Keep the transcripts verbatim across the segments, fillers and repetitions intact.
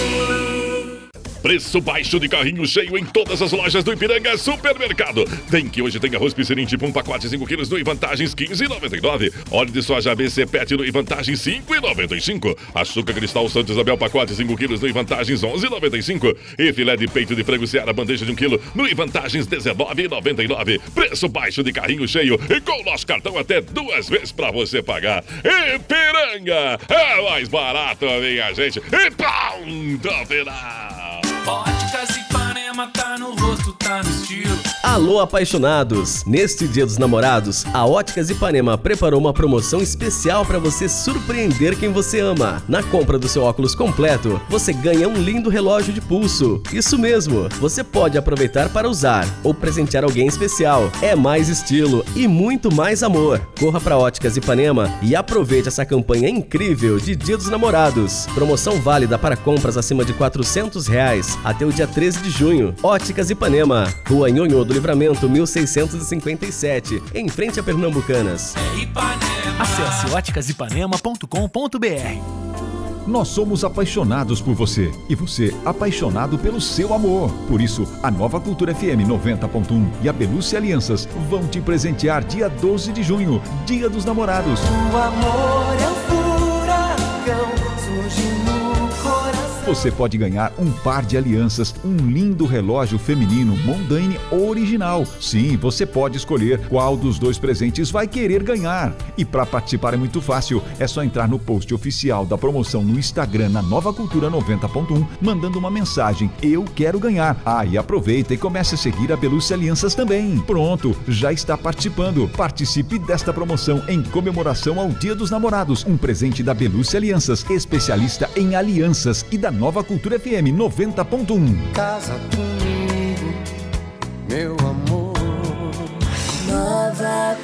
Preço baixo de carrinho cheio em todas as lojas do Ipiranga Supermercado. Vem que hoje tem arroz Piscinim tipo um pacote cinco quilos no Vantagens quinze reais e noventa e nove centavos. Óleo de soja A B C Pet no Vantagens cinco reais e noventa e cinco centavos. Açúcar Cristal Santo Isabel pacote cinco quilos no Vantagens onze reais e noventa e cinco centavos. E filé de peito de frango Seara bandeja de um quilo no Vantagens dezenove reais e noventa e nove centavos. Preço baixo de carrinho cheio e com o nosso cartão até duas vezes pra você pagar. Ipiranga é mais barato, minha gente. E ponto final. Óticas Ipanema, tá no rosto, tá no estilo. Alô, apaixonados! Neste Dia dos Namorados, a Óticas Ipanema preparou uma promoção especial para você surpreender quem você ama. Na compra do seu óculos completo, você ganha um lindo relógio de pulso. Isso mesmo! Você pode aproveitar para usar ou presentear alguém especial. É mais estilo e muito mais amor. Corra para Óticas Ipanema e aproveite essa campanha incrível de Dia dos Namorados. Promoção válida para compras acima de quatrocentos reais até o dia treze de junho. Óticas Ipanema, Rua Nhonhô do Livramento, mil seiscentos e cinquenta e sete, em frente a Pernambucanas. Acesse óticas ipanema ponto com ponto br. Nós somos apaixonados por você e você apaixonado pelo seu amor. Por isso, a Nova Cultura F M noventa ponto um e a Belucci Alianças vão te presentear dia doze de junho, Dia dos Namorados. O amor é um furacão, surge no coração. Você pode ganhar um par de alianças, um lindo relógio feminino Mondane original. Sim, você pode escolher qual dos dois presentes vai querer ganhar. E para participar é muito fácil, é só entrar no post oficial da promoção no Instagram na Nova Cultura noventa ponto um, mandando uma mensagem, eu quero ganhar. Ah, e aproveita e comece a seguir a Belucci Alianças também. Pronto, já está participando. Participe desta promoção em comemoração ao Dia dos Namorados. Um presente da Belucci Alianças, especialista em alianças, e da Nova Cultura F M noventa ponto um. Casa comigo, meu amor. Nova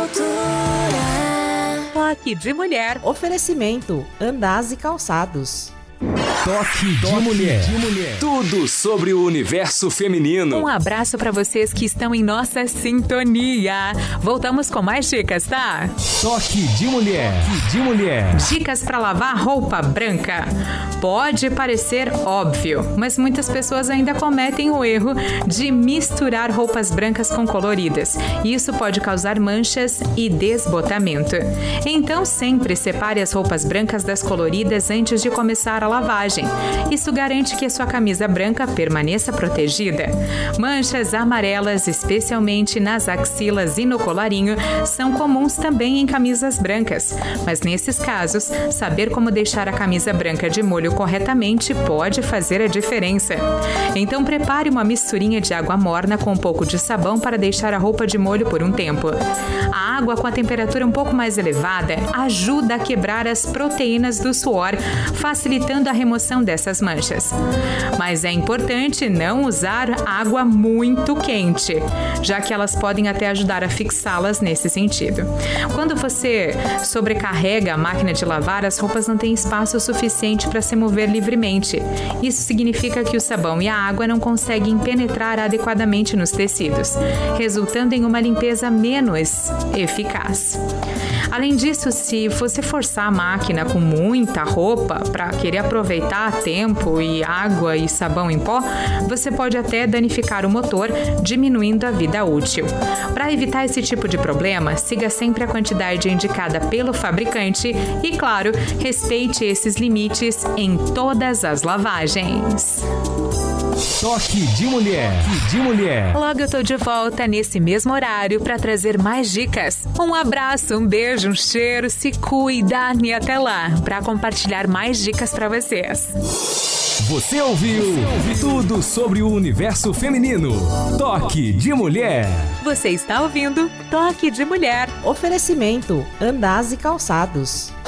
Cultura. Toque de Mulher. Oferecimento Andaz e Calçados. Toque de Mulher. de Mulher. Tudo sobre o universo feminino. Um abraço para vocês que estão em nossa sintonia. Voltamos com mais dicas, tá? Toque de Mulher. de Mulher. Dicas para lavar roupa branca. Pode parecer óbvio, mas muitas pessoas ainda cometem o erro de misturar roupas brancas com coloridas. Isso pode causar manchas e desbotamento. Então sempre separe as roupas brancas das coloridas antes de começar a lavagem. Isso garante que a sua camisa branca permaneça protegida. Manchas amarelas, especialmente nas axilas e no colarinho, são comuns também em camisas brancas. Mas nesses casos, saber como deixar a camisa branca de molho corretamente pode fazer a diferença. Então prepare uma misturinha de água morna com um pouco de sabão para deixar a roupa de molho por um tempo. A água com a temperatura um pouco mais elevada ajuda a quebrar as proteínas do suor, facilitando a remoção dessas manchas. Mas é importante não usar água muito quente, já que elas podem até ajudar a fixá-las nesse sentido. Quando você sobrecarrega a máquina de lavar, as roupas não têm espaço suficiente para se mover livremente. Isso significa que o sabão e a água não conseguem penetrar adequadamente nos tecidos, resultando em uma limpeza menos eficaz. Além disso, se você forçar a máquina com muita roupa para querer aproveitar tempo e água e sabão em pó, você pode até danificar o motor, diminuindo a vida útil. Para evitar esse tipo de problema, siga sempre a quantidade indicada pelo fabricante e, claro, respeite esses limites em todas as lavagens. Toque de Mulher. de Mulher. Logo eu tô de volta nesse mesmo horário para trazer mais dicas. Um abraço, um beijo, um cheiro, se cuida e até lá para compartilhar mais dicas para vocês. Você ouviu, Você ouviu tudo sobre o universo feminino. Toque de Mulher. Você está ouvindo Toque de Mulher. Oferecimento Andaz e Calçados.